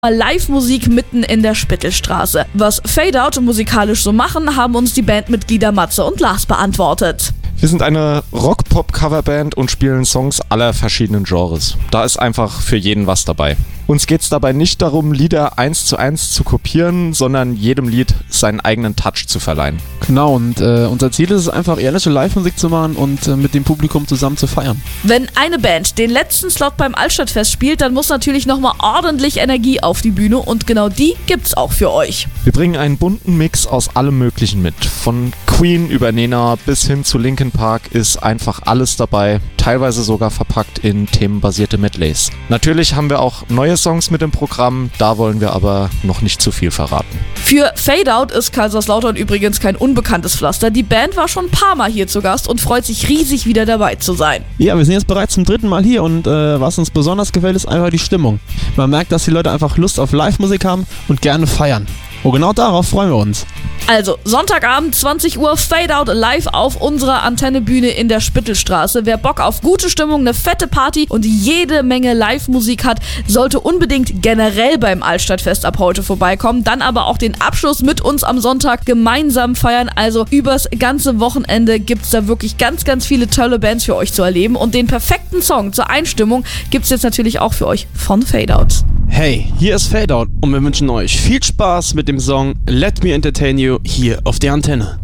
Live-Musik mitten in der Spittelstraße. Was Fade Out musikalisch so machen, haben uns die Bandmitglieder Matze und Lars beantwortet. Wir sind eine Rock-Pop-Coverband und spielen Songs aller verschiedenen Genres. Da ist einfach für jeden was dabei. Uns geht es dabei nicht darum, Lieder 1:1 zu kopieren, sondern jedem Lied seinen eigenen Touch zu verleihen. Genau, und unser Ziel ist es einfach, ehrliche Live-Musik zu machen und mit dem Publikum zusammen zu feiern. Wenn eine Band den letzten Slot beim Altstadtfest spielt, dann muss natürlich nochmal ordentlich Energie auf die Bühne und genau die gibt's auch für euch. Wir bringen einen bunten Mix aus allem Möglichen mit. Von Queen über Nena bis hin zu Linkin Park ist einfach alles dabei, teilweise sogar verpackt in themenbasierte Medleys. Natürlich haben wir auch neue Songs mit im Programm, da wollen wir aber noch nicht zu viel verraten. Für Fade Out ist Kaiserslautern übrigens kein unbekanntes Pflaster. Die Band war schon ein paar Mal hier zu Gast und freut sich riesig, wieder dabei zu sein. Ja, wir sind jetzt bereits zum 3. Mal hier und was uns besonders gefällt, ist einfach die Stimmung. Man merkt, dass die Leute einfach Lust auf Live-Musik haben und gerne feiern. Und genau darauf freuen wir uns. Also, Sonntagabend, 20 Uhr, Fade Out live auf unserer Antennebühne in der Spittelstraße. Wer Bock auf gute Stimmung, eine fette Party und jede Menge Live-Musik hat, sollte unbedingt generell beim Altstadtfest ab heute vorbeikommen. Dann aber auch den Abschluss mit uns am Sonntag gemeinsam feiern. Also übers ganze Wochenende gibt's da wirklich ganz, ganz viele tolle Bands für euch zu erleben. Und den perfekten Song zur Einstimmung gibt's jetzt natürlich auch für euch von Fade Out. Hey, hier ist Fade Out und wir wünschen euch viel Spaß mit dem Song Let Me Entertain You hier auf der Antenne.